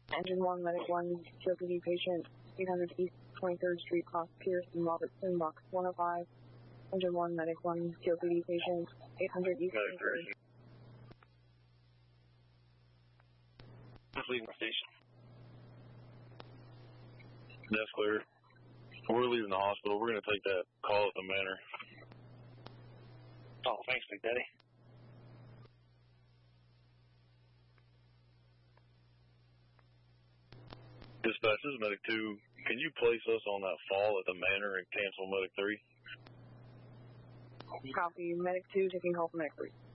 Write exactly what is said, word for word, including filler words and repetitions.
Engine one, Medic one, C O P D patient, eight hundred East twenty-third Street, Cross Pierce, and Robertson, box one oh five. Engine one, Medic one, C O P D patient, eight hundred East twenty-third. Just leaving the station. That's clear. We're leaving the hospital. We're going to take that call at the Manor. Oh, thanks, Big Daddy. Dispatch, this is Medic two. Can you place us on that fall at the Manor and cancel Medic three? Copy. Medic two taking call from Medic three.